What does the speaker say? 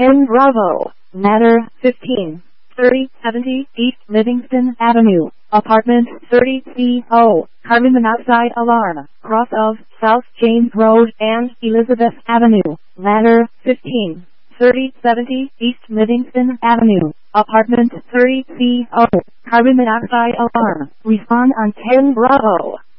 10 Bravo, Matter 15, 3070 East Livingston Avenue, Apartment 30CO, carbon monoxide alarm, cross of South James Road and Elizabeth Avenue, Ladder 15, 3070 East Livingston Avenue, Apartment 30CO, carbon monoxide alarm. Respond on 10 Bravo.